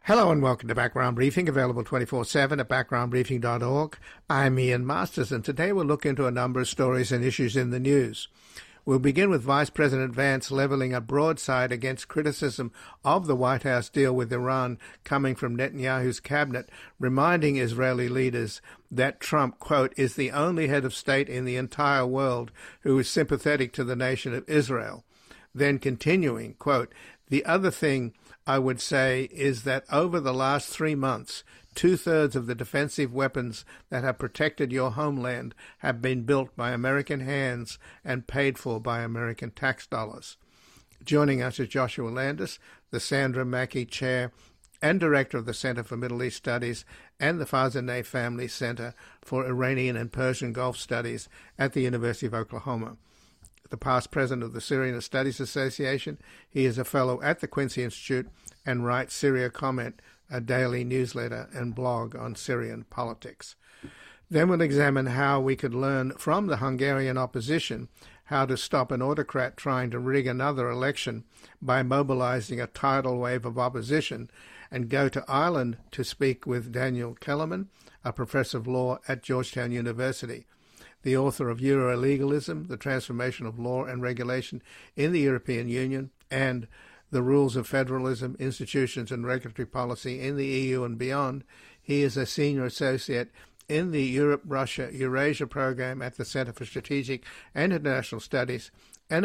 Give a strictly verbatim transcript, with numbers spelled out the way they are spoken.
Hello and welcome to Background Briefing, available twenty-four seven at background briefing dot org. I'm Ian Masters, and today we'll look into a number of stories and issues in the news. We'll begin with Vice President Vance leveling a broadside against criticism of the White House deal with Iran coming from Netanyahu's cabinet, reminding Israeli leaders that Trump, quote, is the only head of state in the entire world who is sympathetic to the nation of Israel. Then continuing, quote, the other thing I would say is that over the last three months, two-thirds of the defensive weapons that have protected your homeland have been built by American hands and paid for by American tax dollars. Joining us is Joshua Landis, the Sandra Mackey Chair and Director of the Center for Middle East Studies and the Farzaneh Family Center for Iranian and Persian Gulf Studies at the University of Oklahoma. The past president of the Syrian Studies Association, he is a fellow at the Quincy Institute and writes Syria Comment, a daily newsletter and blog on Syrian politics. Then we'll examine how we could learn from the Hungarian opposition how to stop an autocrat trying to rig another election by mobilizing a tidal wave of opposition, and go to Ireland to speak with Daniel Kellerman, a professor of law at Georgetown University, the author of Euro-Legalism, the Transformation of Law and Regulation in the European Union, and The Rules of Federalism, Institutions and Regulatory Policy in the E U and Beyond. He is a senior associate in the Europe-Russia-Eurasia program at the Center for Strategic and International Studies